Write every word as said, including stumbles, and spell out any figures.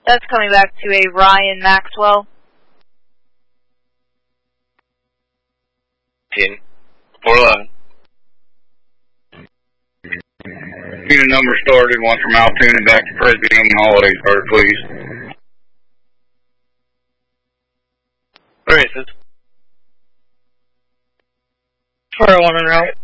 That's coming back to a Ryan Maxwell. ten. four eleven. Unit number started, one from Altoona and back to Frisbee on the holiday started, please. Where is it? four oh one en route.